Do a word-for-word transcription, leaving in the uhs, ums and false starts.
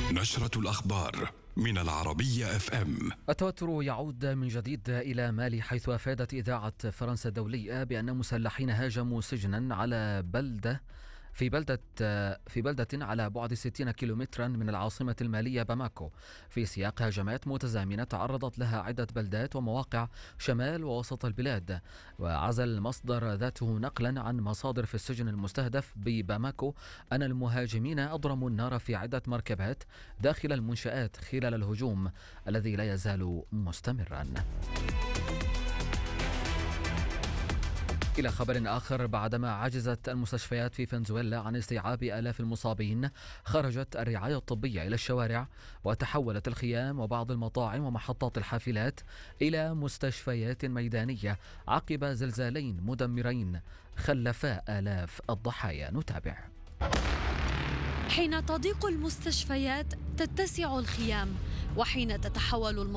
نشرة الأخبار من العربية اف ام. التوتر يعود من جديد إلى مالي، حيث أفادت إذاعة فرنسا الدولية بأن مسلحين هاجموا سجنا على بلدة في بلدة في بلدة على بعد ستين كيلومترا من العاصمة المالية باماكو، في سياق هجمات متزامنة تعرضت لها عدة بلدات ومواقع شمال ووسط البلاد. وعزل المصدر ذاته نقلا عن مصادر في السجن المستهدف بباماكو أن المهاجمين أضرموا النار في عدة مركبات داخل المنشآت خلال الهجوم الذي لا يزال مستمرا. إلى خبر آخر، بعدما عجزت المستشفيات في فنزويلا عن استيعاب آلاف المصابين، خرجت الرعاية الطبية إلى الشوارع، وتحولت الخيام وبعض المطاعم ومحطات الحافلات إلى مستشفيات ميدانية عقب زلزالين مدمرين خلفا آلاف الضحايا. نتابع. حين تضيق المستشفيات تتسع الخيام، وحين تتحول